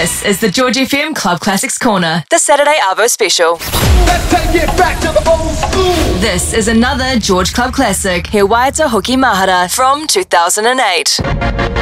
This is the George FM Club Classics Corner, the Saturday Arvo special. Let's take it back to the old school. This is another George Club Classic, He Waita Hoki Mahara from 2008.